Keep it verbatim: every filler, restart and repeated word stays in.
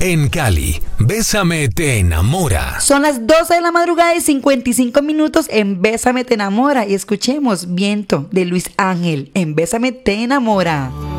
En Cali, Bésame te enamora. Son las doce de la madrugada y cincuenta y cinco minutos en Bésame te enamora. Y escuchemos Viento de Luis Ángel en Bésame te enamora.